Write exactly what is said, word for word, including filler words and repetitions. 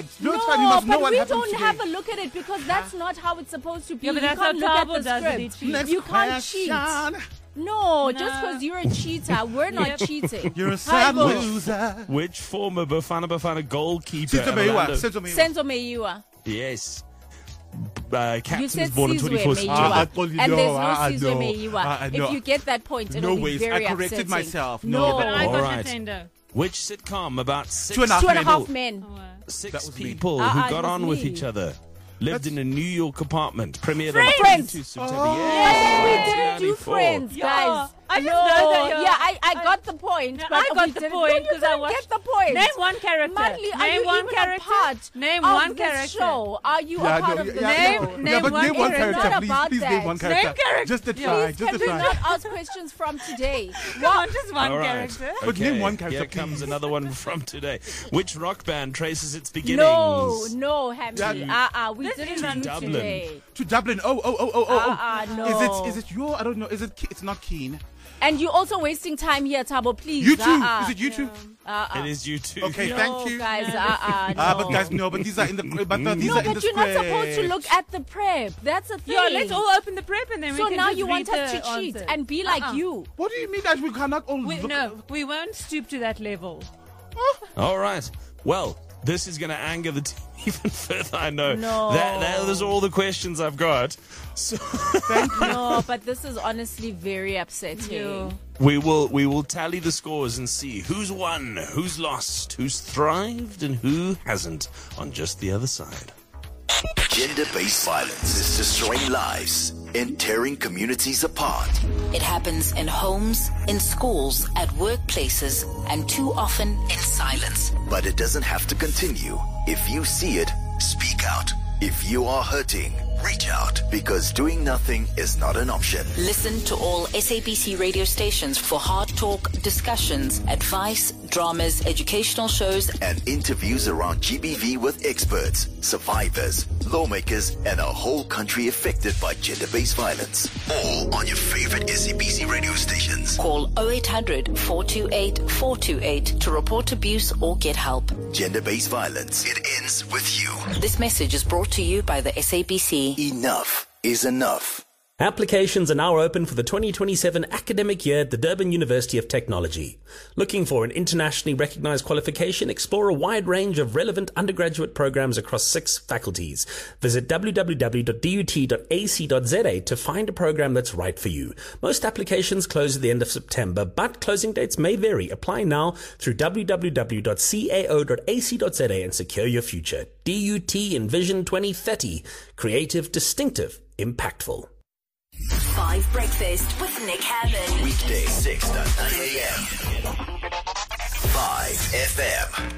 No, no it's fine. You must know but what we happens don't today. have a look at it because that's not how it's supposed to be. Yeah, but you that's can't how look at Tabo the does it. script. Next You can't cheat. question. No, No. just because you're a cheater, we're not cheating. You're a sad Tabo. loser. Which former Bafana Bafana goalkeeper? Senzo at Meyiwa. Orlando- Senzo Meyiwa. Senzo Meyiwa. Yes. Uh, You captain said was born in Sizwe twenty-fourth. Meyiwa. Ah, I told you and no, there's no ah, Sizwe no, Meyiwa. ah, no. If you get that point, it'll No be ways. very I corrected upsetting. myself. No. No. But I All got right. Nintendo. Which sitcom about six Two and a half Two and a men. half men. Oh, uh, That Six was me. people Ah, who ah, it got was on with me. each other, lived That's- in a New York apartment, premiered Friends. on twenty-second September. Oh. Yes, We didn't do nineteen ninety-four. Friends, Yeah, guys. I just no. know that you're- Yeah, I, I I- got the point. No, but I got we the didn't- point No, you 'cause I didn't watched- get the point. Name one character. Madly, are Name you one even character. a part Name of one the character. show? Are you Yeah, a part no, of the yeah, Name- show? name yeah, but one name one character. character, Not please. about Please name that. one Name character. character. Just a Please, try. Just can a we try. not ask questions from today? Come on, just one All right. character. But Okay, name one character, Here comes please. another one from today. Which rock band traces its beginnings? No, no, Hammy. Yeah. Uh-uh, we This didn't is do Dublin. today. To Dublin. Oh, oh, oh, oh, oh. Uh-uh, no. Is it? Is it your? I don't know. Is it? Ke- It's not Keen. And you're also wasting time here, Tabo, please. You too. Uh-uh. Is it you too? Uh-uh. It is you two. Okay, No, thank you. guys, uh-uh, no. Ah, but guys, no. But these are in the. But no, these No, are in but the you're not script. supposed to look at the prep. That's a thing. Yeah, let's all open the prep and then we So can now just you want read us to the cheat answers. and be like Uh-uh. you. What do you mean that we cannot all We, look? no, we won't stoop to that level. All right. Well, this is going to anger the team even further, I know. No. That, that, those are all the questions I've got. So No, but this is honestly very upsetting. You. we will we will tally the scores and see who's won, who's lost, who's thrived, and who hasn't on just the other side. Gender-based violence is destroying lives and tearing communities apart. It happens in homes, in schools, at workplaces, and too often in silence. But it doesn't have to continue. If you see it, speak out. If you are hurting, reach out, because doing nothing is not an option. Listen to all S A B C radio stations for hard talk, discussions, advice, dramas, educational shows, And interviews around G B V with experts, survivors, lawmakers, and a whole country affected by gender-based violence. All on your favorite S A B C radio stations. Call oh eight hundred, four two eight, four two eight to report abuse or get help. Gender-based violence. It ends with you. This message is brought to you by the S A B C. Enough is enough. Applications are now open for the twenty twenty-seven academic year at the Durban University of Technology. Looking for an internationally recognized qualification? Explore a wide range of relevant undergraduate programs across six faculties. Visit w w w dot d u t dot a c dot z a to find a program that's right for you. Most applications close at the end of September, but closing dates may vary. Apply now through w w w dot cao dot a c dot z a and secure your future. D U T Envision twenty thirty. Creative, distinctive, impactful. Five Breakfast with Nick Hammond. Weekday six to nine a.m. five F M.